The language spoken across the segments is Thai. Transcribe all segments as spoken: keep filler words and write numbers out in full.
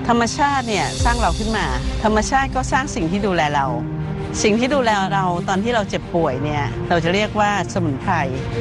ธรรมชาติเนี่ยสร้างเราขึ้นมาธรรมชาติก็สร้างสิ่งที่ดูแลเราสิ่งที่ดูแลเราตอนที่เราเจ็บป่วยเนี่ยเราจะเรียกว่าสมุนไพร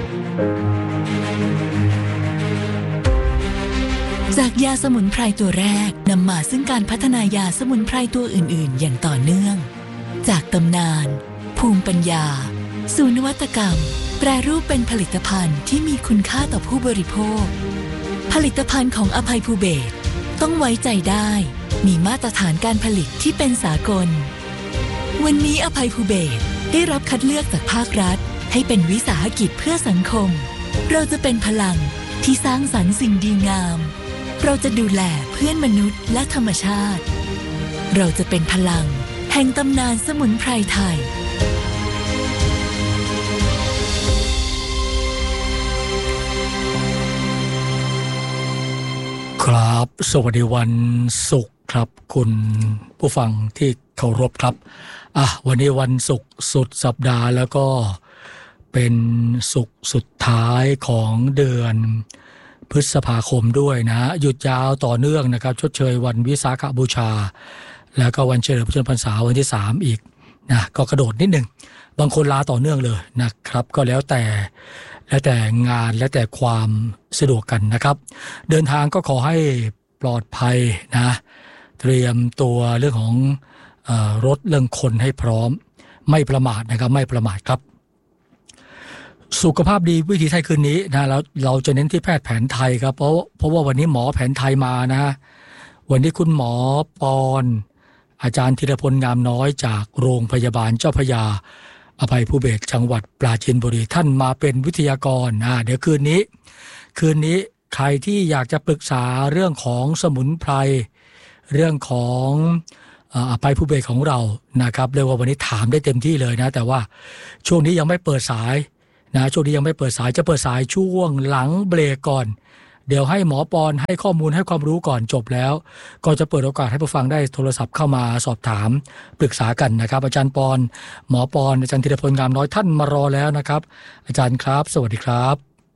จากยาสมุนไพรตัวแรกนำมาซึ่งการพัฒนายาสมุนไพรตัวอื่นๆอย่างต่อเนื่องจากตำนานภูมิปัญญาสู่นวัตกรรมแปรรูปเป็นผลิตภัณฑ์ที่มีคุณค่าต่อผู้บริโภคผลิตภัณฑ์ของอภัยภูเบศรต้องไว้ใจได้มีมาตรฐานการผลิตที่เป็นสากลวันนี้อภัยภูเบศรได้รับคัดเลือกจากภาครัฐให้เป็นวิสาหกิจเพื่อสังคมเราจะเป็นพลังที่สร้างสรรค์สิ่งดีงามเราจะดูแลเพื่อนมนุษย์และธรรมชาติเราจะเป็นพลังแห่งตำนานสมุนไพรไทยครับสวัสดีวันศุกร์ครับคุณผู้ฟังที่เคารพครับอ่ะวันนี้วันศุกร์สุดสัปดาห์แล้วก็เป็นศุกร์สุดท้ายของเดือนพฤษภาคมด้วยนะหยุดยาวต่อเนื่องนะครับชดเชยวันวิสาขบูชาแล้วก็วันเฉลิมพระชนมพรรษาวันที่สามอีกนะก็กระโดดนิดนึงบางคนลาต่อเนื่องเลยนะครับก็แล้วแต่แล้วแต่งานและแต่ความสะดวกกันนะครับเดินทางก็ขอให้ปลอดภัยนะเตรียมตัวเรื่องของเอ่อรถเรื่องคนให้พร้อมไม่ประมาทนะครับไม่ประมาทครับสุขภาพดีวิถีไทยคืนนี้นะแล้วเราจะเน้นที่แพทย์แผนไทยครับเพราะเพราะว่าวันนี้หมอแผนไทยมานะวันนี้คุณหมอปอนอาจารย์ธีรพลงามน้อยจากโรงพยาบาลเจ้าพระยาอภัยภูเบศรจังหวัดปราจีนบุรีท่านมาเป็นวิทยากรนะเดี๋ยวคืนนี้คืนนี้ใครที่อยากจะปรึกษาเรื่องของสมุนไพรเรื่องของอภัยภูเบศรของเรานะครับเรียกว่าวันนี้ถามได้เต็มที่เลยนะแต่ว่าช่วงนี้ยังไม่เปิดสายนะช่วงนี้ยังไม่เปิดสายจะเปิดสายช่วงหลังเบรกก่อนเดี๋ยวให้หมอปอนให้ข้อมูลให้ความรู้ก่อนจบแล้วก็จะเปิดโอกาสให้ผู้ฟังได้โทรศัพท์เข้ามาสอบถามปรึกษากันนะครับอาจารย์ปอนหมอปอนอาจารย์ธีรพลงามน้อยท่านมารอแล้วนะครับอาจารย์ครับสวัสดีครับ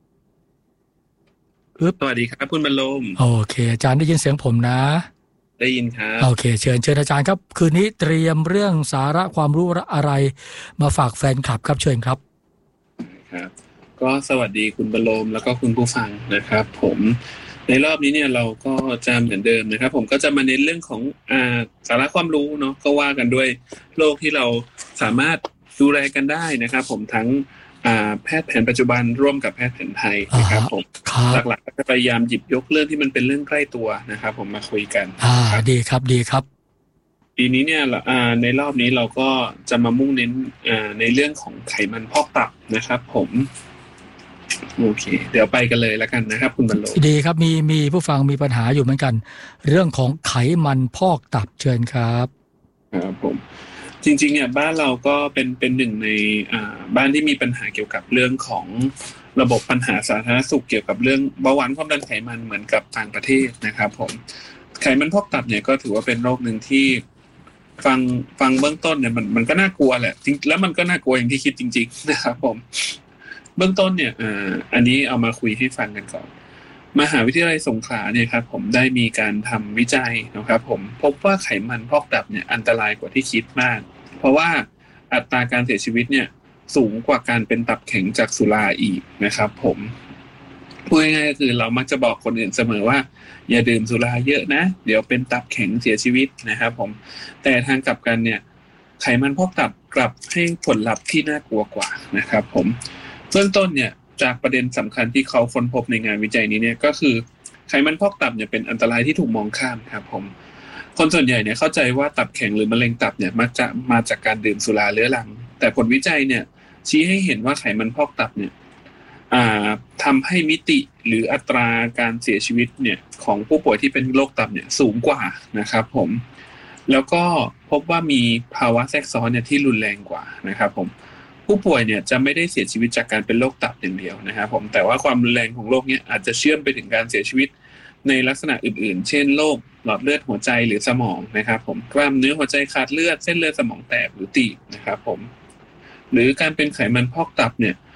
สวัสดีครับคุณบรรลมโอเคอาจารย์ได้ยินเสียงผมนะได้ยินครับโอเคเชิญเชิญอาจารย์ครับคืนนี้เตรียมเรื่องสาระความรู้อะไรมาฝากแฟนคลับครับเชิญครับครับก็สวัสดีคุณบรรลมแล้วก็คุณผู้ฟังนะครับผมในรอบนี้เนี่ยเราก็จะเหมือนเดิมนะครับผมก็จะมาเน้นเรื่องของอ่าสาระความรู้เนาะก็ว่ากันด้วยโรคที่เราสามารถดูแลกันได้นะครับผมทั้งอ่าแพทย์แผนปัจจุบันร่วมกับแพทย์แผนไทยนะครับผมหลักๆก็จะพยายามหยิบยกเรื่องที่มันเป็นเรื่องใกล้ตัวนะครับผมมาคุยกันอ่าดีครับดีครับปีนี้เนี่ยอ่าในรอบนี้เราก็จะมามุ่งเน้นอ่าในเรื่องของไขมันพอกตับนะครับผมโอเคเดี๋ยวไปกันเลยแล้วกันนะครับคุณบรรลุดีครับมีมีผู้ฟังมีปัญหาอยู่เหมือนกันเรื่องของไขมันพอกตับเชิญครับครับผมจริงๆเนี่ยบ้านเราก็เป็นเป็นหนึ่งในอ่าบ้านที่มีปัญหาเกี่ยวกับเรื่องของระบบปัญหาสาธารณสุขเกี่ยวกับเรื่องเบาหวานความดันไขมันเหมือนกับต่างประเทศนะครับผมไขมันพอกตับเนี่ยก็ถือว่าเป็นโรคหนึ่งที่ฟังฟังเบื้องต้นเนี่ยมันมันก็น่ากลัวแหละจริงแล้วมันก็น่ากลัวอย่างที่คิดจริงๆนะครับผมเบื้องต้นเนี่ยอ่าอันนี้เอามาคุยให้ฟังกันก่อนมหาวิทยาลัยสงขลาเนี่ยครับผมได้มีการทำวิจัยนะครับผมพบว่าไขมันพอกตับเนี่ยอันตรายกว่าที่คิดมากเพราะว่าอัตราการเสียชีวิตเนี่ยสูงกว่าการเป็นตับแข็งจากสุราอีกนะครับผมพูดง่ายๆก็คือเรามักจะบอกคนอื่นเสมอว่าอย่าดื่มสุราเยอะนะเดี๋ยวเป็นตับแข็งเสียชีวิตนะครับผมแต่ทางกลับกันเนี่ยไขมันพอกตับกลับให้ผลลัพธ์ที่น่ากลัวกว่านะครับผมเบื้องต้นเนี่ยจากประเด็นสำคัญที่เขาค้นพบในงานวิจัยนี้เนี่ยก็คือไขมันพอกตับเนี่ยเป็นอันตรายที่ถูกมองข้ามครับผมคนส่วนใหญ่เนี่ยเข้าใจว่าตับแข็งหรือมะเร็งตับเนี่ยมักจะมาจากการดื่มสุราเรื้อรังแต่ผลวิจัยเนี่ยชี้ให้เห็นว่าไขมันพอกตับเนี่ยอ่าทำให้มิติหรืออัตราการเสียชีวิตเนี่ยของผู้ป่วยที่เป็นโรคตับเนี่ยสูงกว่านะครับผมแล้วก็พบว่ามีภาวะแทรกซ้อนเนี่ยที่รุนแรงกว่านะครับผมผู้ป่วยเนี่ยจะไม่ได้เสียชีวิตจากการเป็นโรคตับอย่างเดียวนะครับผมแต่ว่าความรุนแรงของโรคเนี้ยอาจจะเชื่อมไปถึงการเสียชีวิตในลักษณะอื่นๆเช่นโรคหลอดเลือดหัวใจหรือสมองนะครับผมกล้ามเนื้อหัวใจขาดเลือดเส้นเลือดสมองแตกหรือตีบนะครับผมหรือการเป็นไขมันพอกตับเนี่ย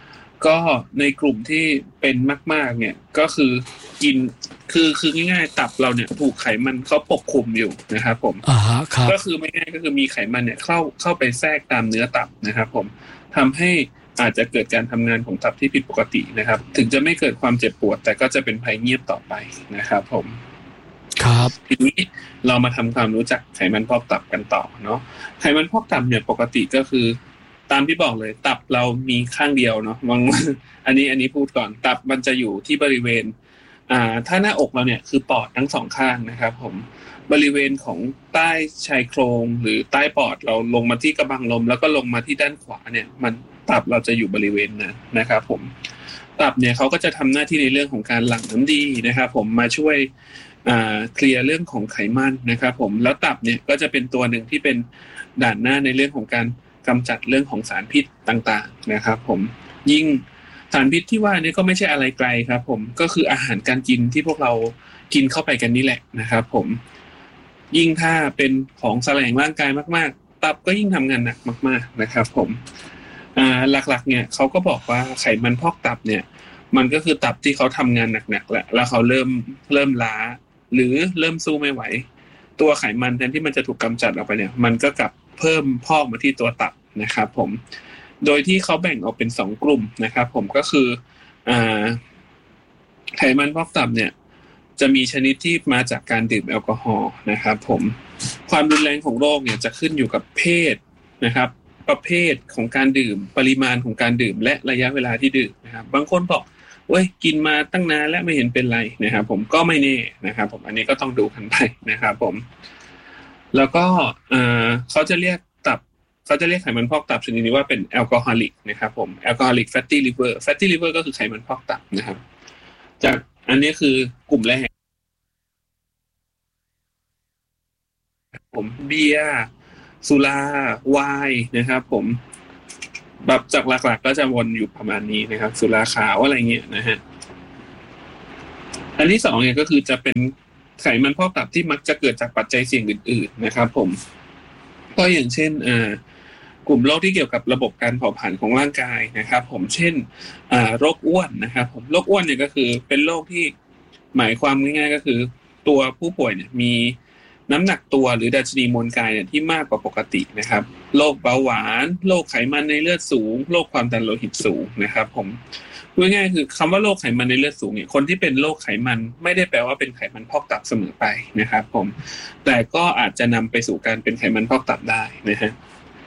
ก็ในกลุ่มที่เป็นมากๆเนี่ยก็คือกินคือคือง่ายๆตับเราเนี่ยถูกไขมันเขาปกคลุมอยู่นะครับผมอ่าครับก็คือไม่ง่ายก็คือมีไขมันเนี่ยเข้าเข้าไปแทรกตามเนื้อตับนะครับผมทำให้อาจจะเกิดการทำงานของตับที่ผิดปกตินะครับถึงจะไม่เกิดความเจ็บปวดแต่ก็จะเป็นภัยเงียบต่อไปนะครับผมครับทีนี้เรามาทำความรู้จักไขมันพอกตับกันต่อเนาะไขมันพอกตับเนี่ยปกติก็คือตามที่บอกเลยตับเรามีข้างเดียวเนาะมองอันนี้อันนี้พูดก่อนตับมันจะอยู่ที่บริเวณอ่าถ้าหน้าอกเราเนี่ยคือปอดทั้งสองข้างนะครับผมบริเวณของใต้ชายโครงหรือใต้ปอดเราลงมาที่กระบังลมแล้วก็ลงมาที่ด้านขวาเนี่ยมันตับเราจะอยู่บริเวณนั้นนะครับผมตับเนี่ยเขาก็จะทำหน้าที่ในเรื่องของการหลั่งน้ำดีนะครับผมมาช่วยอ่าเคลียร์เรื่องของไขมันนะครับผมแล้วตับเนี่ยก็จะเป็นตัวหนึ่งที่เป็นด่านหน้าในเรื่องของการกำจัดเรื่องของสารพิษต่างๆนะครับผมยิ่งสารพิษที่ว่านี่ก็ไม่ใช่อะไรไกลครับผมก็คืออาหารการกินที่พวกเรากินเข้าไปกันนี่แหละนะครับผมยิ่งถ้าเป็นของแสลงร่างกายมากๆตับก็ยิ่งทำงานหนักมากๆนะครับผมอ่าหลักๆเนี่ยเขาก็บอกว่าไขมันพอกตับเนี่ยมันก็คือตับที่เขาทำงานหนักๆแล้วแล้วเขาเริ่มเริ่มล้าหรือเริ่มสู้ไม่ไหวตัวไขมันแทนที่มันจะถูกกำจัดออกไปเนี่ยมันก็กลับเพิ่มพอกมาที่ตัวตับนะครับผมโดยที่เขาแบ่งออกเป็นสองกลุ่มนะครับผมก็คืออ่าไขมันพอกตับเนี่ยจะมีชนิดที่มาจากการดื่มแอลกอฮอล์นะครับผมความรุนแรงของโรคเนี่ยจะขึ้นอยู่กับเพศนะครับประเภทของการดื่มปริมาณของการดื่มและระยะเวลาที่ดื่มนะครับบางคนบอกเว้ยกินมาตั้งนานแล้วไม่เห็นเป็นไรนะครับผมก็ไม่แน่นะครับผมอันนี้ก็ต้องดูกันไปนะครับผมแล้วก็เอ่อเขาจะเรียกตับเขาจะเรียกไขมันพอกตับชนิดนี้ว่าเป็นแอลกอฮอลิกนะครับผมแอลกอฮอลิกแฟตตี้ลิเวอร์แฟตตี้ลิเวอร์ก็คือไขมันพอกตับนะครับจากอันนี้คือกลุ่มแรกผมเบียร์สุราไวน์นะครับผมแบบจากหลักๆก็จะวนอยู่ประมาณนี้นะครับสุราขาวอะไรเงี้ยนะฮะอันที่สองเนี่ยก็คือจะเป็นไขมันพอกตับที่มักจะเกิดจากปัจจัยเสี่ยงอื่นๆนะครับผมก็อย่างเช่นอ่ากลุ่มโรคที่เกี่ยวกับระบบการเผาผลาญของร่างกายนะครับผมเช่นอ่าโรคอ้วนนะครับผมโรคอ้วนเนี่ยก็คือเป็นโรคที่หมายความง่ายๆก็คือตัวผู้ป่วยเนี่ยมีน้ำหนักตัวหรือดัชนีมวลกายเนี่ยที่มากกว่าปกตินะครับโรคเบาหวานโรคไขมันในเลือดสูงโรคความดันโลหิตสูงนะครับผมพูดง่ายๆคือคำว่าโรคไขมันในเลือดสูงเนี่ยคนที่เป็นโรคไขมันไม่ได้แปลว่าเป็นไขมันพอกตับเสมอไปนะครับผมแต่ก็อาจจะนำไปสู่การเป็นไขมันพอกตับได้นะฮะ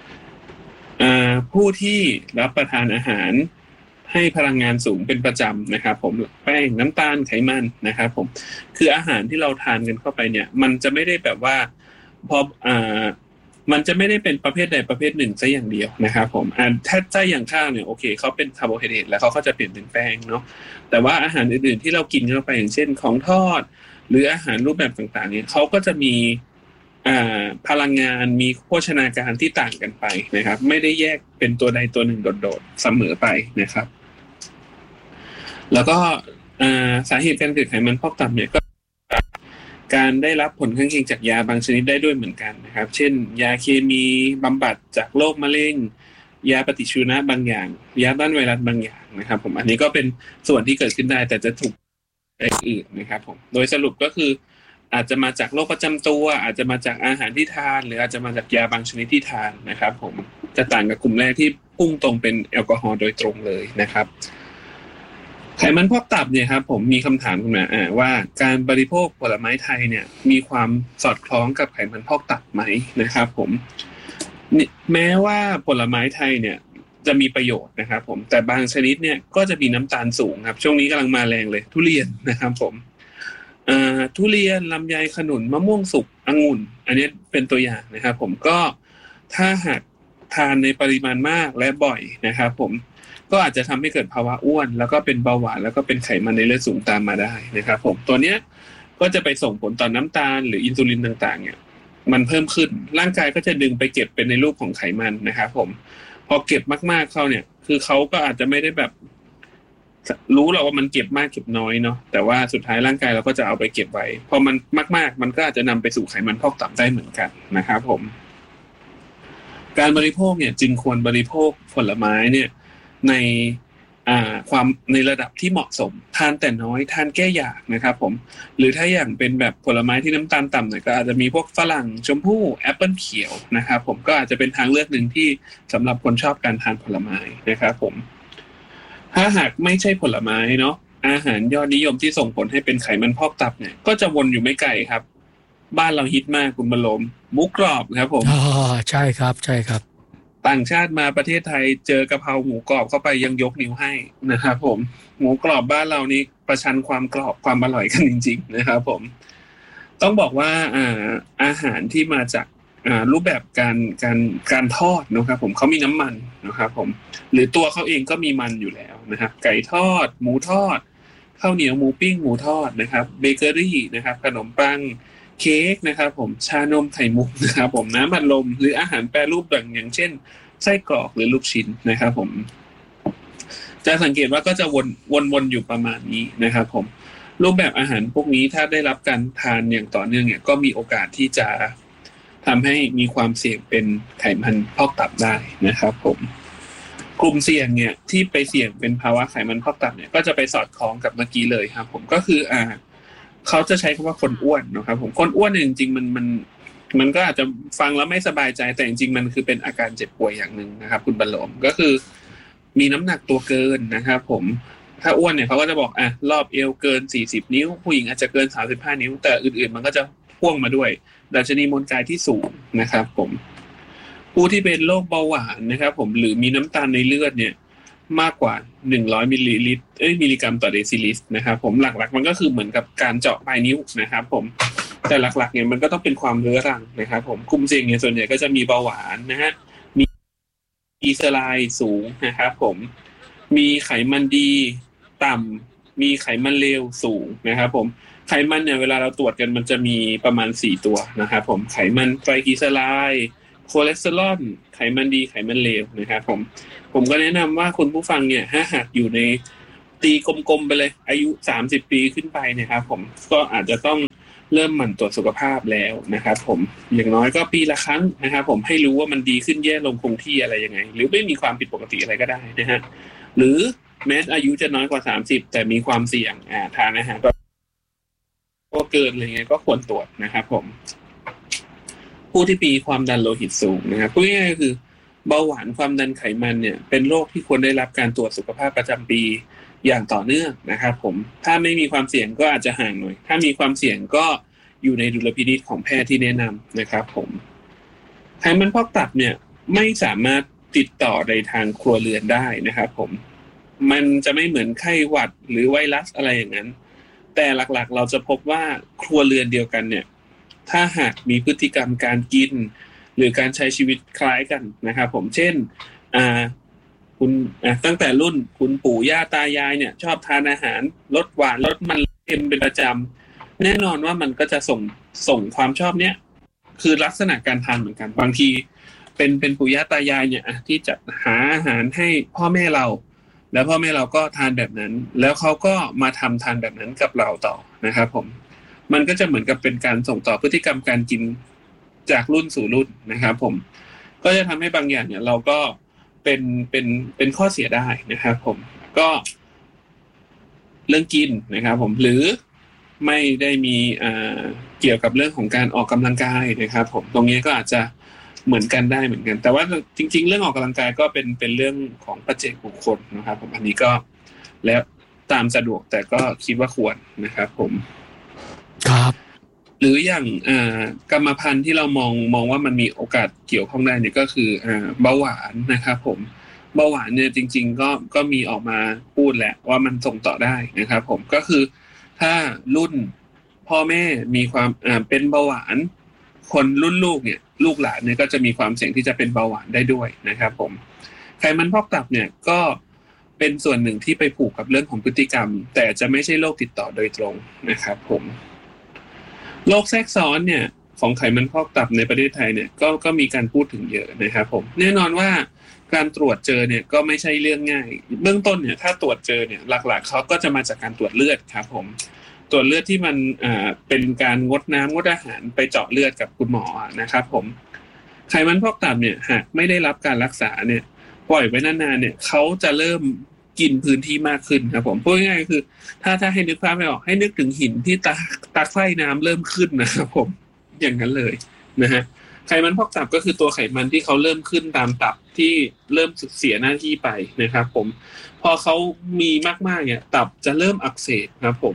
ผู้ที่รับประทานอาหารให้พลังงานสูงเป็นประจำนะครับผมแป้งน้ำตาลไขมันนะครับผมคืออาหารที่เราทานกันเข้าไปเนี่ยมันจะไม่ได้แบบว่าพออ่ามันจะไม่ได้เป็นประเภทใดประเภทหนึ่งซะอย่างเดียวนะครับผมอ่าถ้าถ้าอย่างข้าวเนี่ยโอเคเขาเป็นคาร์โบไฮเดรตแล้วเขาก็จะเปลี่ยนเป็นแป้งเนาะแต่ว่าอาหารอื่นๆที่เรากินเข้าไปอย่างเช่นของทอดหรืออาหารรูปแบบต่างๆเนี่ยเขาก็จะมีอ่าพลังงานมีโภชนาการที่ต่างกันไปนะครับไม่ได้แยกเป็นตัวใดตัวหนึ่งโดดๆเสมอไปนะครับแล้วก็สาเหตุการเกิดไขมันพอกตับเนี่ยก็การได้รับผลข้างเคียงจากยาบางชนิดได้ด้วยเหมือนกันนะครับเช่นยาเคมีบำบัดจากโรคมะเร็งยาปฏิชีวนะบางอย่างยาต้านไวรัสบางอย่างนะครับผมอันนี้ก็เป็นส่วนที่เกิดขึ้นได้แต่จะถูกอื่นนะครับผมโดยสรุปก็คืออาจจะมาจากโรคประจำตัวอาจจะมาจากอาหารที่ทานหรืออาจจะมาจากยาบางชนิดที่ทานนะครับผมจะต่างกับกลุ่มแรกที่พุ่งตรงเป็นแอลกอฮอล์โดยตรงเลยนะครับไขมันพอกตับเนี่ยครับผมมีคำถามขึ้นมาอ่าว่าการบริโภคผลไม้ไทยเนี่ยมีความสอดคล้องกับไขมันพอกตับไหมนะครับผมแม้ว่าผลไม้ไทยเนี่ยจะมีประโยชน์นะครับผมแต่บางชนิดเนี่ยก็จะมีน้ำตาลสูงครับช่วงนี้กำลังมาแรงเลยทุเรียนนะครับผมอ่าทุเรียนลำไยขนุนมะม่วงสุกองุ่นอันนี้เป็นตัวอย่างนะครับผมก็ถ้าหากทานในปริมาณมากและบ่อยนะครับผมก็อาจจะทำให้เกิดภาวะอ้วนแล้วก็เป็นเบาหวานแล้วก็เป็นไขมันในเลือดสูงตามมาได้นะครับผมตัวเนี้ยก็จะไปส่งผลต่อน้ำตาลหรืออินซูลินต่างๆเนี่ยมันเพิ่มขึ้นร่างกายก็จะดึงไปเก็บเป็นในรูปของไขมันนะครับผมพอเก็บมากๆเข้าเนี่ยคือเขาก็อาจจะไม่ได้แบบรู้หรอกว่ามันเก็บมากเก็บน้อยเนาะแต่ว่าสุดท้ายร่างกายเราก็จะเอาไปเก็บไว้พอมันมากๆมันก็อาจจะนำไปสู่ไขมันพอกตับได้เหมือนกันนะครับผมการบริโภคเนี่ยจึงควรบริโภคผลไม้เนี่ยในอ่าความในระดับที่เหมาะสมทานแต่น้อยทานแก้อยากนะครับผมหรือถ้าอย่างเป็นแบบผลไม้ที่น้ำตาลต่ำหน่อยก็อาจจะมีพวกฝรั่งชมพู่แอปเปิลเขียวนะครับผมก็อาจจะเป็นทางเลือกหนึ่งที่สำหรับคนชอบการทานผลไม้นะครับผมถ้าหากไม่ใช่ผลไม้เนาะอาหารยอดนิยมที่ส่งผลให้เป็นไขมันพอกตับเนี่ยก็จะวนอยู่ไม่ไกลครับบ้านเราฮิตมากคุณบรรลมหมูกรอบครับผมอ๋อใช่ครับใช่ครับต่างชาติมาประเทศไทยเจอกะเพราหมูกรอบเข้าไปยังยกนิ้วให้นะครับผมหมูกรอบบ้านเรานี่ประชันความกรอบความอร่อยกันจริงๆนะครับผมต้องบอกว่าอ่าอาหารที่มาจากอ่ารูปแบบการการการทอดนะครับผมเขามีน้ำมันนะครับผมหรือตัวเขาเองก็มีมันอยู่แล้วนะครับไก่ทอดหมูทอดข้าวเหนียวหมูปิ้งหมูทอดนะครับเบเกอรี่นะครับขนมปังเค้กนะครับผมชานมไข่มุกนะครับผมน้ำอัดลมหรืออาหารแปรรูปอย่างเช่นไส้กรอกหรือลูกชิ้นนะครับผมจะสังเกตว่าก็จะวนวนๆอยู่ประมาณนี้นะครับผมรูปแบบอาหารพวกนี้ถ้าได้รับการทานอย่างต่อเนื่องเนี่ยก็มีโอกาสที่จะทำให้มีความเสี่ยงเป็นไขมันพอกตับได้นะครับผมกลุ่มเสี่ยงเนี่ยที่ไปเสี่ยงเป็นภาวะไขมันพอกตับเนี่ยก็จะไปสอดคล้องกับเมื่อกี้เลยครับผมก็คืออ่าเขาจะใช้คำว่าคนอ้วนนะครับผมคนอ้วนเนี่ยจริงๆมันมันมันก็อาจจะฟังแล้วไม่สบายใจแต่จริงๆมันคือเป็นอาการเจ็บป่วยอย่างนึงนะครับคุณบรรลมก็คือมีน้ำหนักตัวเกินนะครับผมถ้าอ้วนเนี่ยเขาก็จะบอกอ่ะรอบเอวเกินสี่สิบนิ้วผู้หญิงอาจจะเกินสามสิบห้านิ้วแต่อื่นๆมันก็จะพ่วงมาด้วยดัชนีมวลกายที่สูงนะครับผมผู้ที่เป็นโรคเบาหวานนะครับผมหรือมีน้ำตาลในเลือดเนี่ยมากกว่าหนึ่งร้อยมิลลิลิตรเอ้ยมิลลิกรัมต่อเดซิลิตรนะครับผมหลักๆมันก็คือเหมือนกับการเจาะปลายนิ้วนะครับผมแต่หลักๆเนี่ยมันก็ต้องเป็นความเรื้อรังนะครับผมกลุ่มเสี่ยงเนี่ยส่วนใหญ่ก็จะมีเบาหวานนะฮะมีอีสไลน์สูงนะครับผมมีไขมันดีต่ำมีไขมันเลวสูงนะครับผมไขมันเนี่ยเวลาเราตรวจกันมันจะมีประมาณสี่ตัวนะครับผมไขมันไตรกลีเซอไรด์คอเลสเตอรอลไขมันดีไขมันเลวนะครับผมผมก็แนะนำว่าคุณผู้ฟังเนี่ยถ้าหากอยู่ในตีกลมๆไปเลยอายุสามสิบปีขึ้นไปนะครับผมก็อาจจะต้องเริ่มหมั่นตรวจสุขภาพแล้วนะครับผมอย่างน้อยก็ปีละครั้งนะครับผมให้รู้ว่ามันดีขึ้นแย่ลงคงที่อะไรยังไงหรือไม่มีความผิดปกติอะไรก็ได้นะฮะหรือแม้อายุจะน้อยกว่าสามสิบแต่มีความเสี่ยงอ่าทานอาหารก็เกินอะไรเงี้ยก็ควรตรวจนะครับผมผู้ที่มีความดันโลหิตสูงนะครับพูดง่ายๆคือเบาหวานความดันไขมันเนี่ยเป็นโรคที่ควรได้รับการตรวจสุขภาพประจำปีอย่างต่อเนื่องนะครับผมถ้าไม่มีความเสี่ยงก็อาจจะห่างหน่อยถ้ามีความเสี่ยงก็อยู่ในดุลพินิจของแพทย์ที่แนะนำนะครับผมไขมันพอกตับเนี่ยไม่สามารถติดต่อในทางครัวเรือนได้นะครับผมมันจะไม่เหมือนไข้หวัดหรือไวรัสอะไรอย่างนั้นแต่หลักๆเราจะพบว่าครัวเรือนเดียวกันเนี่ยถ้าหากมีพฤติกรรมการกินหรือการใช้ชีวิตคล้ายกันนะครับผมเช่นอ่าคุณอ่ะตั้งแต่รุ่นคุณปู่ย่าตายายเนี่ยชอบทานอาหารลดหวานลดมันเค็มเป็นประจำแน่นอนว่ามันก็จะส่งส่งความชอบเนี้ยคือลักษณะการทานเหมือนกันบางทีเป็นเป็นปู่ย่าตายายเนี่ยที่จะหาอาหารให้พ่อแม่เราแล้วพ่อแม่เราก็ทานแบบนั้นแล้วเขาก็มาทำทานแบบนั้นกับเราต่อนะครับผมมันก็จะเหมือนกับเป็นการส่งต่อพฤติกรรมการกินจากรุ่นสู่รุ่นนะครับผมก็จะทำให้บางอย่างเนี่ยเราก็เป็นเป็นเป็นข้อเสียได้นะครับผมก็เรื่องกินนะครับผมหรือไม่ได้มีอ่าเกี่ยวกับเรื่องของการออกกำลังกายนะครับผมตรงนี้ก็อาจจะเหมือนกันได้เหมือนกันแต่ว่าจริงๆเรื่องออกกำลังกายก็เป็นเป็นเรื่องของปัจเจกบุคคลนะครับผมอันนี้ก็แล้วตามสะดวกแต่ก็คิดว่าควรนะครับผมครับหรืออย่างอ่ากรรมพันธุ์ที่เรามองมองว่ามันมีโอกาสเกี่ยวข้องได้เนี่ยก็คืออ่าเบาหวานนะครับผมเบาหวานเนี่ยจริงๆก็ก็มีออกมาพูดแหละว่ามันส่งต่อได้นะครับผมก็คือถ้ารุ่นพ่อแม่มีความอ่าเป็นเบาหวานคนรุ่นลูกเนี่ยลูกหลานเนี่ยก็จะมีความเสี่ยงที่จะเป็นเบาหวานได้ด้วยนะครับผมไขมันพอกตับเนี่ยก็เป็นส่วนหนึ่งที่ไปผูกกับเรื่องของพฤติกรรมแต่จะไม่ใช่โรคติดต่อโดยตรงนะครับผมโรคแทรกซ้อนเนี่ยของไขมันพอกตับในประเทศไทยเนี่ยก็ก็มีการพูดถึงเยอะนะครับผมแน่นอนว่าการตรวจเจอเนี่ยก็ไม่ใช่เรื่องง่ายเบื้องต้นเนี่ยถ้าตรวจเจอเนี่ยหลักๆเขาก็จะมาจากการตรวจเลือดครับผมตรวจเลือดที่มันอ่าเป็นการงดน้ำงดอาหารไปเจาะเลือดกับคุณหมอนะครับผมไขมันพอกตับเนี่ยหากไม่ได้รับการรักษาเนี่ยปล่อยไว้นานๆเนี่ยเขาจะเริ่มกินพื้นที่มากขึ้นครับผมพูดง่ายๆคือถ้าถ้าให้นึกภาพไม่ออกให้นึกถึงหินที่ตาตาไส้น้ำเริ่มขึ้นนะครับผมอย่างนั้นเลยนะฮะไขมันพอกตับก็คือตัวไขมันที่เขาเริ่มขึ้นตามตับที่เริ่มเสียหน้าที่ไปนะครับผมพอเขามีมากๆเนี่ยตับจะเริ่มอักเสบครับผม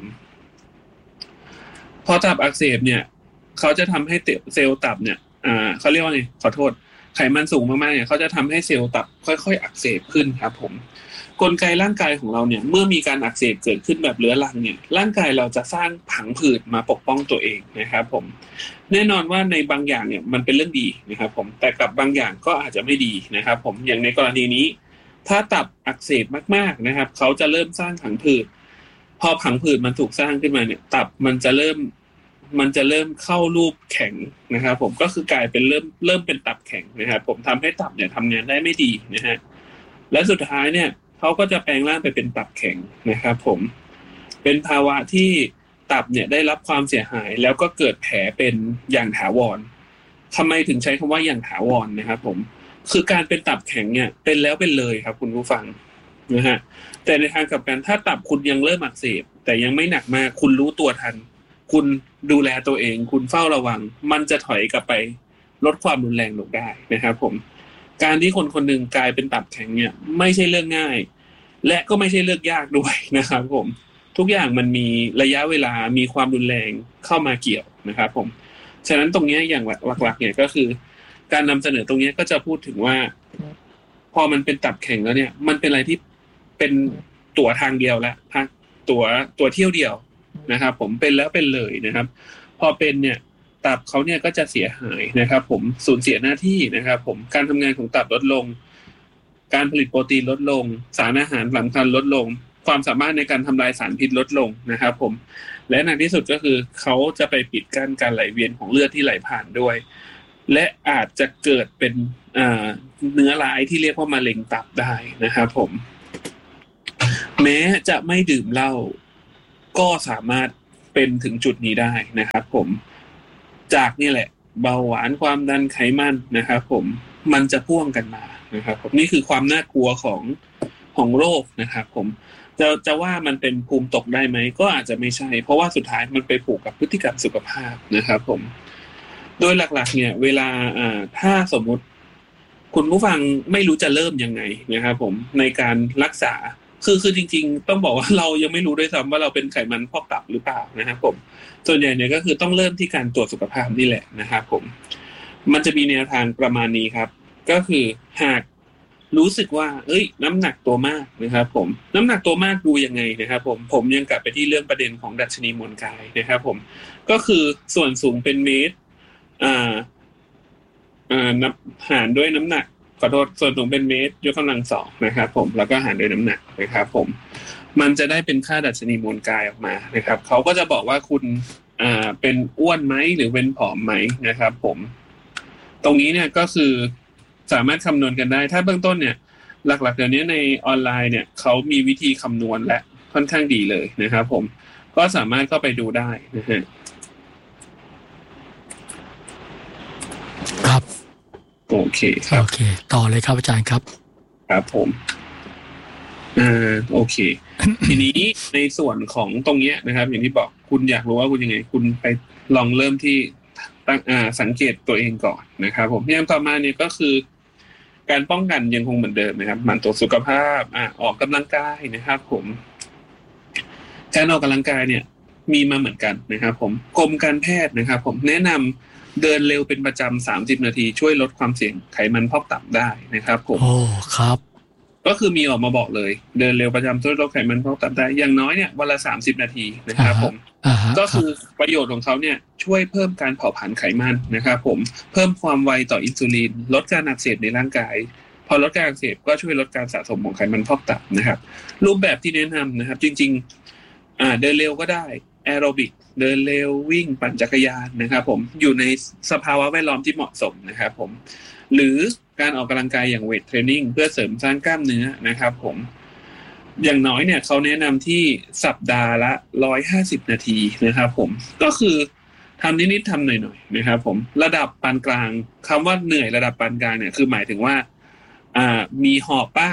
พอตับอักเสบเนี่ยเขาจะทำให้เซลล์ตับเนี่ยอ่าเขาเรียกว่าไงขอโทษไขมันสูงมากๆเนี่ยเขาจะทำให้เซลล์ตับค่อยๆอักเสบขึ้นครับผมกลไกร่างกายของเราเนี่ยเมื่อมีการอักเสบเกิดขึ้นแบบเรื้อรังเนี่ยร่างกายเราจะสร้างผังผืดมาปกป้องตัวเองนะครับผมแน่นอนว่าในบางอย่างเนี่ยมันเป็นเรื่องดีนะครับผมแต่กับบางอย่างก็อาจจะไม่ดีนะครับผมอย่างในกรณีนี้ถ้าตับอักเสบมากๆนะครับเขาจะเริ่มสร้างผังผืดพอผังผืดมันถูกสร้างขึ้นมาเนี่ยตับมันจะเริ่มมันจะเริ่มเข้ารูปแข็งนะครับผมก็คือกลายเป็นเริ่มเริ่มเป็นตับแข็งนะครับผมทำให้ตับเนี่ยทำงานได้ไม่ดีนะฮะและสุดท้ายเนี่ยเขาก็จะแปลงร่างไปเป็นตับแข็งนะครับผมเป็นภาวะที่ตับเนี่ยได้รับความเสียหายแล้วก็เกิดแผลเป็นอย่างถาวรทำไมถึงใช้คำว่าอย่างถาวรนะครับผมคือการเป็นตับแข็งเนี่ยเป็นแล้วเป็นเลยครับคุณผู้ฟังนะฮะแต่ในทางกลับกันถ้าตับคุณยังเริ่มอักเสบแต่ยังไม่หนักมากคุณรู้ตัวทันคุณดูแลตัวเองคุณเฝ้าระวังมันจะถอยกลับไปลดความรุนแรงลงได้นะครับผมการที่คนคนหนึ่งกลายเป็นตับแข็งเนี่ยไม่ใช่เรื่องง่ายและก็ไม่ใช่เรื่องยากด้วยนะครับผมทุกอย่างมันมีระยะเวลามีความรุนแรงเข้ามาเกี่ยวนะครับผมฉะนั้นตรงนี้อย่างหลักๆเนี่ยก็คือการนำเสนอตรงนี้ก็จะพูดถึงว่าพอมันเป็นตับแข็งแล้วเนี่ยมันเป็นอะไรที่เป็นตั๋วทางเดียวแล้วพักตั๋วตั๋วเที่ยวเดียวนะครับผมเป็นแล้วเป็นเลยนะครับพอเป็นเนี่ยตับเขาเนี่ยก็จะเสียหายนะครับผมสูญเสียหน้าที่นะครับผมการทำงานของตับลดลงการผลิตโปรตีนลดลงสารอาหารสำคัญลดลงความสามารถในการทำลายสารพิษลดลงนะครับผมและหนักที่สุดก็คือเขาจะไปปิดกั้นการไหลเวียนของเลือดที่ไหลผ่านด้วยและอาจจะเกิดเป็นเนื้อร้ายที่เรียกว่ามะเร็งตับได้นะครับผมแม้จะไม่ดื่มเหล้าก็สามารถเป็นถึงจุดนี้ได้นะครับผมจากนี่แหละเบาหวานความดันไขมันนะครับผมมันจะพ่วงกันมานะครับผมนี่คือความน่ากลัวของของโรคนะครับผมจะจะว่ามันเป็นภูมิตกได้ไหมก็อาจจะไม่ใช่เพราะว่าสุดท้ายมันไปผูกกับพฤติกรรมสุขภาพนะครับผมโดยหลักๆเนี่ยเวลาอ่าถ้าสมมุติคุณผู้ฟังไม่รู้จะเริ่มยังไงนะครับผมในการรักษาคือคือจริงๆต้องบอกว่าเรายังไม่รู้ด้วยซ้ำว่าเราเป็นไขมันพอกตับหรือเปล่านะครับผมส่วนใหญ่เนี่ยก็คือต้องเริ่มที่การตรวจสุขภาพนี่แหละนะครับผมมันจะมีแนวทางประมาณนี้ครับก็คือหากรู้สึกว่าเอ้ยน้ำหนักตัวมากนะครับผมน้ำหนักตัวมากดูยังไงนะครับผมผมยังกลับไปที่เรื่องประเด็นของดัชนีมวลกายนะครับผมก็คือส่วนสูงเป็นเมตรอ่าอ่านับหารด้วยน้ำหนักขอโทษส่วนสูงเป็นเมตรยกกำลังสองนะครับผมแล้วก็หารด้วยน้ำหนักนะครับผมมันจะได้เป็นค่าดัชนีมวลกายออกมานะครับเขาก็จะบอกว่าคุณอ่าเป็นอ้วนไหมหรือเป็นผอมไหมนะครับผมตรงนี้เนี่ยก็คือสามารถคำนวณกันได้ถ้าเบื้องต้นเนี่ยหลักๆเดี๋ยวนี้ในออนไลน์เนี่ยเขามีวิธีคำนวณและค่อนข้างดีเลยนะครับผมก็สามารถเข้าไปดูได้นะฮะครับโอเคครับโอเคต่อเลยครับอาจารย์ครับครับผมอ่าโอเค ทีนี้ในส่วนของตรงเนี้ยนะครับอย่างที่บอกคุณอยากรู้ว่าคุณยังไงคุณไปลองเริ่มที่ตั้งอ่าสังเกตตัวเองก่อนนะครับผมอย่างต่อมาเนี่ยก็คือการป้องกันยังคงเหมือนเดิมนะครับหมั่นตรวจสุขภาพอ่าออกกำลังกายนะครับผมการออกกำลังกายเนี่ยมีมาเหมือนกันนะครับผมกรมการแพทย์นะครับผมแนะนำเดินเร็วเป็นประจำสามสิบนาทีช่วยลดความเสี่ยงไขมันพอกตับได้นะครับผมโอ้ครับก็คือมีออกมาบอกเลยเดินเร็วประจำช่วยลดไขมันพอกตับได้อย่างน้อยเนี่ยวันละสามสิบนาทีนะครับผมก็คือประโยชน์ของเขาเนี่ยช่วยเพิ่มการเผาผลาญไขมันนะครับผมเพิ่มความไวต่ออินซูลินลดการอักเสบในร่างกายพอลดการอักเสบก็ช่วยลดการสะสมของไขมันพอกตับนะครับรูปแบบที่แนะนำนะครับจริงๆอ่าเดินเร็วก็ได้แอโรบิกเดินเร็ววิ่งปั่นจักรยานนะครับผมอยู่ในสภาวะแวดล้อมที่เหมาะสมนะครับผมหรือการออกกำลังกายอย่างเวทเทรนนิ่งเพื่อเสริมสร้างกล้ามเนื้อนะครับผมอย่างน้อยเนี่ยเขาแนะนำที่สัปดาห์ละหนึ่งร้อยห้าสิบนาทีนะครับผมก็คือทำนิดๆทำหน่อยๆนะครับผมระดับปานกลางคำว่าเหนื่อยระดับปานกลางเนี่ยคือหมายถึงว่าอ่ามีหอบบ้าง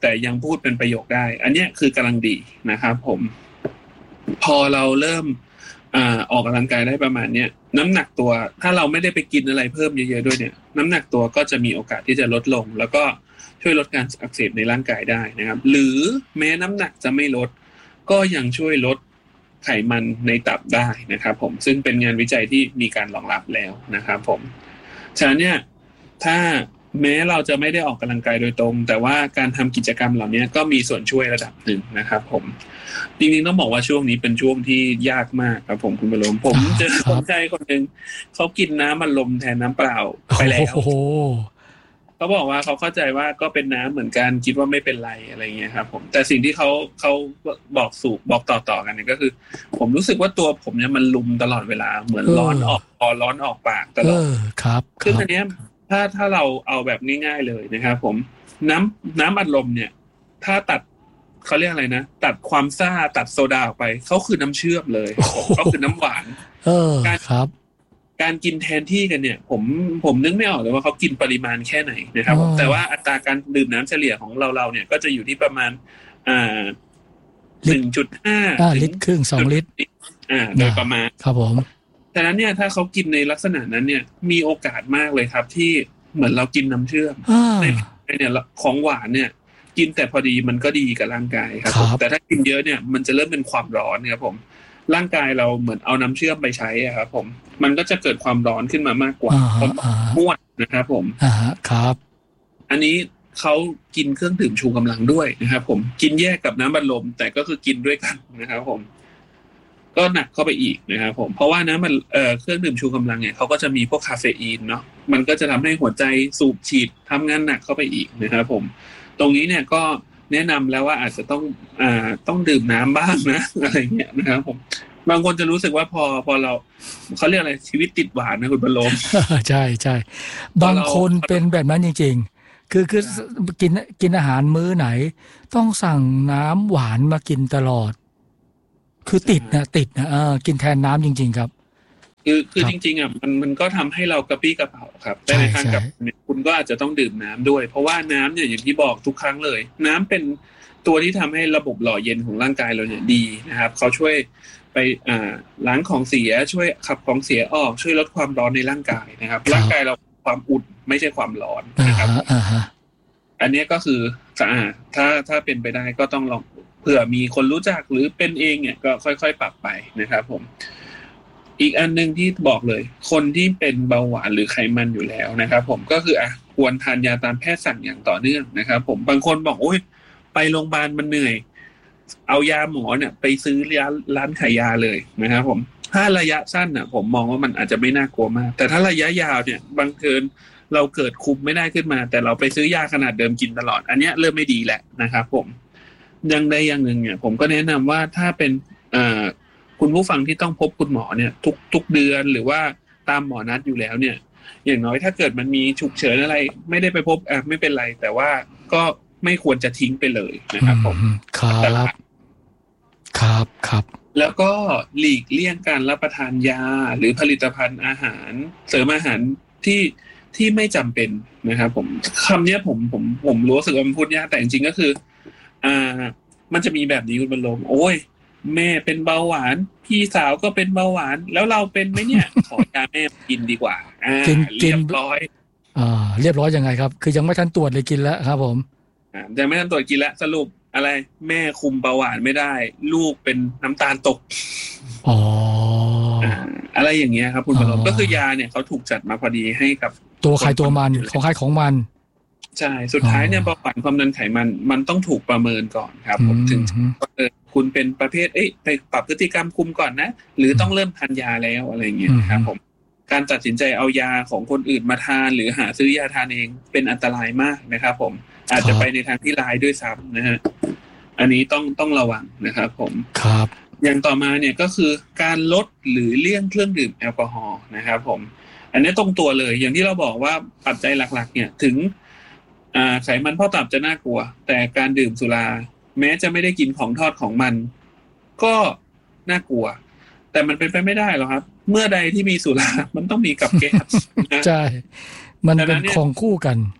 แต่ยังพูดเป็นประโยคได้อันนี้คือกำลังดีนะครับผมพอเราเริ่มอ่าออกกำลังกายได้ประมาณเนี้ยน้ำหนักตัวถ้าเราไม่ได้ไปกินอะไรเพิ่มเยอะๆด้วยเนี่ยน้ำหนักตัวก็จะมีโอกาสที่จะลดลงแล้วก็ช่วยลดการอักเสบในร่างกายได้นะครับหรือแม้น้ำหนักจะไม่ลดก็ยังช่วยลดไขมันในตับได้นะครับผมซึ่งเป็นงานวิจัยที่มีการรองรับแล้วนะครับผมฉะนั้นเนี่ยถ้าแม้เราจะไม่ได้ออกกำลังกายโดยตรงแต่ว่าการทำกิจกรรมเหล่านี้ก็มีส่วนช่วยระดับหนึ่งนะครับผมจริงๆต้องบอกว่าช่วงนี้เป็นช่วงที่ยากมากครับผมคุณบรมผมเจอคนใจคนหนึ่งเขากินน้ำอัดลมแทนน้ำเปล่าไปแล้วเขาบอกว่าเขาเข้าใจว่าก็เป็นน้ำเหมือนกันคิดว่าไม่เป็นไรอะไรเงี้ยครับผมแต่สิ่งที่เขาเขาบอกสู่บอกต่อๆกันเนี่ยก็คือผมรู้สึกว่าตัวผมเนี่ยมันลุมตลอดเวลาเหมือนร้อนออกคอร้อนออกปากตลอดครับซึ่งอันเนี้ยถ้าถ้าเราเอาแบบง่ายๆเลยนะครับผมน้ำน้ำอัดลมเนี่ยถ้าตัดเขาเรียกอะไรนะตัดความซ่าตัดโซดาออกไปเขาคือน้ำเชื่อมเลยเขาคือน้ำหวานเออครับการกินแทนที่กันเนี่ยผมผมนึกไม่ออกเลยว่าเขากินปริมาณแค่ไหนนะครับแต่ว่าอัตราการดื่มน้ำเฉลี่ยของเราเราเนี่ยก็จะอยู่ที่ประมาณอ่า หนึ่งจุดห้าลิตรครึ่งสองลิตรอ่าโดยประมาณครับผมฉะนั้นเนี่ยถ้าเขากินในลักษณะนั้นเนี่ยมีโอกาสมากเลยครับที่เหมือนเรากินน้ำเชื่อมในเนี่ยของหวานเนี่ยกินแต่พอดีมันก็ดีกับร่างกายครับแต่ถ้ากินเยอะเนี่ยมันจะเริ่มเป็นความร้อนครับผมร่างกายเราเหมือนเอาน้ำเชื่อมไปใช้อะครับผมมันก็จะเกิดความร้อนขึ้นมามากกว่าเพราะม้วนนะครับผมอ่าครับอันนี้เขากินเครื่องดื่มชูกำลังด้วยนะครับผมกินแยกกับน้ำบัดลมแต่ก็คือกินด้วยกันนะครับผมก็หนักเข้าไปอีกนะครับผมเพราะว่าน้ำมันเอ่อเครื่องดื่มชูกำลังเนี่ยเขาก็จะมีพวกคาเฟอีนเนาะมันก็จะทำให้หัวใจสูบฉีดทำงานหนักเข้าไปอีกนะครับผมตรงนี้เนี่ยก็แนะนำแล้วว่าอาจจะต้องอ่าต้องดื่มน้ำบ้างนะอะไรเงี้ยนะครับผมบางคนจะรู้สึกว่าพอพอเราเขาเรียกอะไรชีวิตติดหวานนะคุณบรมใช่ใช่บางคนเป็นแบบนั้นจริงๆคือคือกินกินอาหารมื้อไหนต้องสั่งน้ำหวานมากินตลอดคือติดนะติดนะเออกินแทนน้ำจริงๆครับคือคือจริงๆอ่ะมันมันก็ทำให้เรากระปี้กระเป๋าครับแต่ในทางกลับเนี่ยคุณก็อาจจะต้องดื่มน้ำด้วยเพราะว่าน้ำเนี่ยอย่างที่บอกทุกครั้งเลยน้ำเป็นตัวที่ทำให้ระบบหล่อเย็นของร่างกายเราเนี่ยดีนะครับเขาช่วยไปอ่าล้างของเสียช่วยขับของเสียออกช่วยลดความร้อนในร่างกายนะครับร่างกายเราความอุ่นไม่ใช่ความร้อนนะครับอันนี้ก็คือสะอาดถ้าถ้าเป็นไปได้ก็ต้องลองเผื่อมีคนรู้จักหรือเป็นเองเนี่ยก็ค่อยๆปรับไปนะครับผมอีกอันนึงที่บอกเลยคนที่เป็นเบาหวานหรือไขมันอยู่แล้วนะครับผมก็คืออ่ะควรทานยาตามแพทย์สั่งอย่างต่อเนื่องนะครับผมบางคนบอกโอ๊ยไปโรงพยาบาลมันเหนื่อยเอายาหมอเนี่ยไปซื้อร้านร้านขายยาเลยนะครับผมถ้าระยะสั้นน่ะผมมองว่ามันอาจจะไม่น่ากลัวมากแต่ถ้าระยะยาวเนี่ยบางเกินเราเกิดคุมไม่ได้ขึ้นมาแต่เราไปซื้อยาขนาดเดิมกินตลอดอันนี้เริ่มไม่ดีแหละนะครับผมอย่างใดอย่างหนึ่งเนี่ยผมก็แนะนำว่าถ้าเป็นอ่าคุณผู้ฟังที่ต้องพบคุณหมอเนี่ยทุกทุกเดือนหรือว่าตามหมอนัดอยู่แล้วเนี่ยอย่างน้อยถ้าเกิดมันมีฉุกเฉินอะไรไม่ได้ไปพบอ่ะไม่เป็นไรแต่ว่าก็ไม่ควรจะทิ้งไปเลยนะครับผมครับครับครับแล้วก็หลีกเลี่ยงการรับประทานยาหรือผลิตภัณฑ์อาหารเสริมอาหารที่ที่ไม่จำเป็นนะครับผมคำนี้ผมผมผมรู้สึกว่ามันพูดยากแต่จริงๆก็คืออ่ามันจะมีแบบนี้คุณบรรลมโอ้ยแม่เป็นเบาหวานพี่สาวก็เป็นเบาหวานแล้วเราเป็นไหมเนี่ย ขอยาแม่กินดีกว่าอ่าเรียบร้อยอ่าเรียบร้อยยังไงครับคือยังไม่ทันตรวจเลยกินแล้วครับผมอ่ายังไม่ทันตรวจกินแล้วสรุปอะไรแม่คุมเบาหวานไม่ได้ลูกเป็นน้ำตาลตกอ๋ออะไรอย่างเงี้ยครับคุณบรรลมก็คือยาเนี่ยเขาถูกจัดมาพอดีให้กับตัวใครตัวมันของใครของมันใช่สุดท้ายเนี่ยเบาหวานความดันไขมันมันต้องถูกประเมินก่อนครับผมถึงเออคุณเป็นประเภทเอ้ยไปปรับพฤติกรรมคุมก่อนนะหรือต้องเริ่มทานยาแล้วอะไรอย่างเงี้ยครับผมการตัดสินใจเอายาของคนอื่นมาทานหรือหาซื้อยาทานเองเป็นอันตรายมากนะครับผมอาจจะไปในทางที่ร้ายด้วยซ้ำนะฮะอันนี้ต้องต้องระวังนะครับผมครับอย่างต่อมาเนี่ยก็คือการลดหรือเลี่ยงเครื่องดื่มแอลกอฮอล์นะครับผมอันนี้ตรงตัวเลยอย่างที่เราบอกว่าปัจจัยหลักๆเนี่ยถึงอ่าไขมันพอกตับจะน่ากลัวแต่การดื่มสุราแม้จะไม่ได้กินของทอดของมันก็น่ากลัวแต่มันเป็นไปไม่ได้หรอกครับเมื่อใดที่มีสุรามันต้องมีกับแก้มใช่มันเป็นของคู่กัน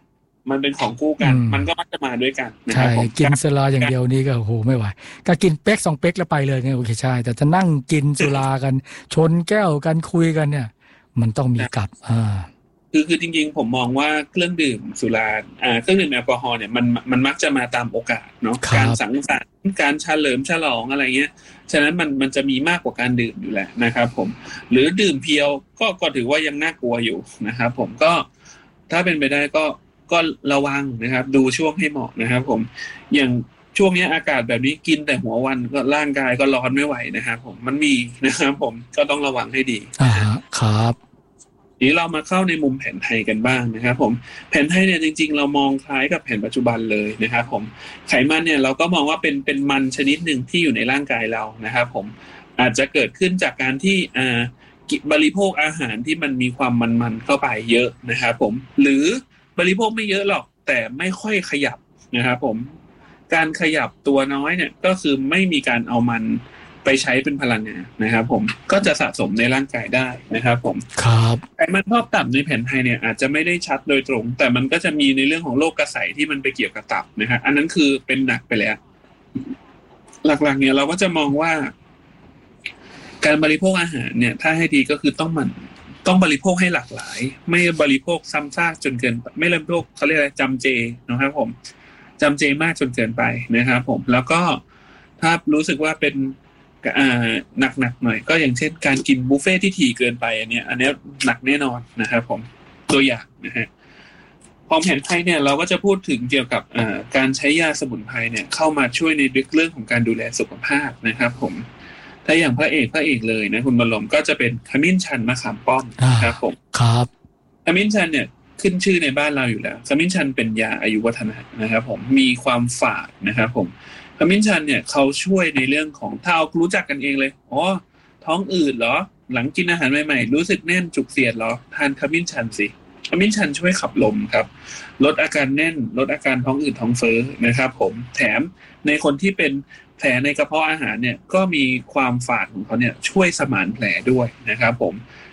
มันเป็นของคู่กันมันก็มักจะมาด้วยกันนะครับผมกินสุราอย่างเดียวนี่ก็โอ้โหไม่ไหวก็กินเป๊กสองเป๊กแล้วไปเลยไงโอเคใช่แต่จะนั่งกินสุรากันชนแก้วกันคุยกันเนี่ยมันต้องมีกับอ่าคือคือจริงๆผมมองว่าเครื่องดื่มสุราอ่าเครื่องดื่มแอลกอฮอล์เนี่ยมันมันมักจะมาตามโอกาสเนาะการสังสรรค์การเฉลิมฉลองอะไรเงี้ยฉะนั้นมันมันจะมีมากกว่าการดื่มอยู่แหละนะครับผมหรือดื่มเพียวก็ก็ถือว่ายังน่ากลัวอยู่นะครับผมก็ถ้าเป็นไปได้ก็ก็ระวังนะครับดูช่วงให้เหมาะนะครับผมอย่างช่วงนี้อากาศแบบนี้กินแต่หัววันก็ร่างกายก็ร้อนไม่ไหวนะครับผมมันมีนะครับผมก็ต้องระวังให้ดีอ่าครับนี้เรามาเข้าในมุมแผนไทยกันบ้างนะครับผมแผนไทยเนี่ยจริงๆเรามองคล้ายกับแผนปัจจุบันเลยนะครับผมไขมันเนี่ยเราก็มองว่าเป็นเป็นมันชนิดหนึ่งที่อยู่ในร่างกายเรานะครับผมอาจจะเกิดขึ้นจากการที่อ่าบริโภคอาหารที่มันมีความมันๆเข้าไปเยอะนะครับผมหรือบริโภคไม่เยอะหรอกแต่ไม่ค่อยขยับนะครับผมการขยับตัวน้อยเนี่ยก็คือไม่มีการเอามันไปใช้เป็นพลังงานนะครับผมก็จะสะสมในร่างกายได้นะครับผมครับไขมันพอกตับในแผนไทยเนี่ยอาจจะไม่ได้ชัดโดยตรงแต่มันก็จะมีในเรื่องของโรคกระใสที่มันไปเกี่ยวกับตับนะครับอันนั้นคือเป็นหนักไปแล้วหลักๆเนี่ยเราก็จะมองว่าการบริโภคอาหารเนี่ยถ้าให้ดีก็คือต้องมันต้องบริโภคให้หลากหลายไม่บริโภคซ้ำซากจนเกินไม่บริโภคเขาเรียกอะไรจำเจนะครับผมจำเจมากจนเกินไปนะครับผมแล้วก็ถ้ารู้สึกว่าเป็นอ่าหนักๆหน่อยก็อย่างเช่นการกินบุฟเฟ่ที่ถี่เกินไปอันเนี้ยอันนี้หนักแน่นอนนะครับผมตัวอย่างนะฮะพอแผนไทยเนี่ยเราก็จะพูดถึงเกี่ยวกับอ่าการใช้ยาสมุนไพรเนี่ยเข้ามาช่วยในเรื่องของการดูแลสุขภาพนะครับผมถ้าอย่างพระเอกพระเอกเลยนะคุณบรมก็จะเป็นขมิ้นชันมะขามป้อมครับผมครับขมิ้นชันเนี่ยขึ้นชื่อในบ้านเราอยู่แล้วขมิ้นชันเป็นยาอายุวัฒนะนะครับผมมีความฝาดนะครับผมขมิ้นชันเนี่ยเขาช่วยในเรื่องของถ้าเอารู้จักกันเองเลยอ๋อท้องอืดเหรอหลังกินอาหารใหม่ๆรู้สึกแน่นจุกเสียดเหรอทานขมิ้นชันสิขมิ้นชันช่วยขับลมครับลดอาการแน่นลดอาการท้องอืดท้องเฟ้อนะครับผมแถมในคนที่เป็นแผลในกระเพาะอาหารเนี่ยก็มีความฝาดของเขาเนี่ยช่วยสมานแผลด้วยนะครับผม